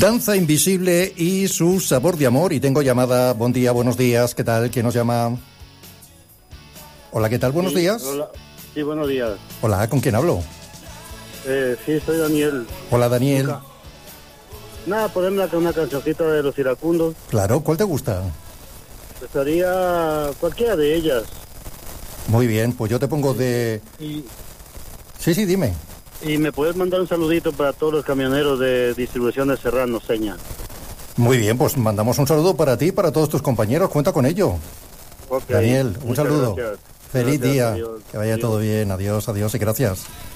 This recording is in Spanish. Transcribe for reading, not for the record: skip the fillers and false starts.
Danza invisible y su sabor de amor. Y tengo llamada. Buen día, buenos días. ¿Qué tal? ¿Quién nos llama? Hola, ¿qué tal? Buenos días. Hola. Sí, buenos días. Hola, ¿con quién hablo? Sí, soy Daniel. Hola, Daniel. Nada, ponerme una cancioncita de Los Iracundos. Claro, ¿cuál te gusta? Estaría cualquiera de ellas. Muy bien, pues yo te pongo de... Sí, dime. Y me puedes mandar un saludito para todos los camioneros de distribución de Serrano, Seña. Muy bien, pues mandamos un saludo para ti y para todos tus compañeros. Cuenta con ello. Okay. Daniel, un Muchas saludo. Gracias. Feliz Gracias, día. adiós. Que vaya Adiós. todo bien. Adiós y gracias.